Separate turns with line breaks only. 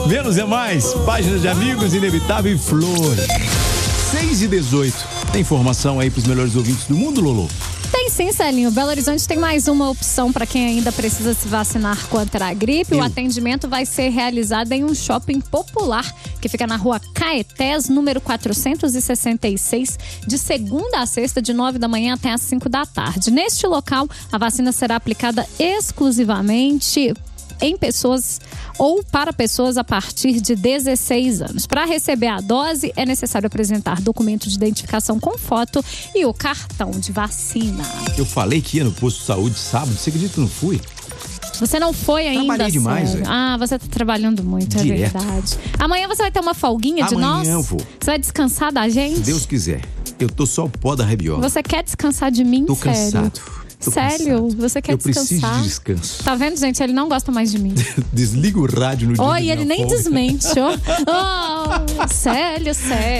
Menos é mais. Página de amigos, Inevitável e Flores. 6h18. Tem informação aí pros melhores ouvintes do mundo, Lolo?
Tem sim, Celinho. Belo Horizonte tem mais uma opção para quem ainda precisa se vacinar contra a gripe. O atendimento vai ser realizado em um shopping popular que fica na rua Caetés, número 466, de segunda a sexta, de 9 da manhã até as 5 da tarde. Neste local, a vacina será aplicada exclusivamente em pessoas ou para pessoas a partir de 16 anos. Para receber a dose, é necessário apresentar documento de identificação com foto e o cartão de vacina.
Eu falei que ia no posto de saúde sábado, você acredita que eu não fui?
Você não foi ainda?
Trabalhei demais, velho.
Ah, você tá trabalhando muito,
Direto.
É verdade. Amanhã você vai ter uma folguinha de nós?
Amanhã eu vou.
Você vai descansar da gente?
Se Deus quiser. Eu tô só o pó da rabiola.
Você quer descansar de mim,
Tô
sério?
cansado. Tô
Sério?
cansado.
Você quer descansar?
Eu preciso de descanso.
Tá vendo, gente? Ele não gosta mais de mim.
Desliga o rádio no dia
Oi,
da
ele
minha
nem
folga.
desmente, ó. Oh, Célio.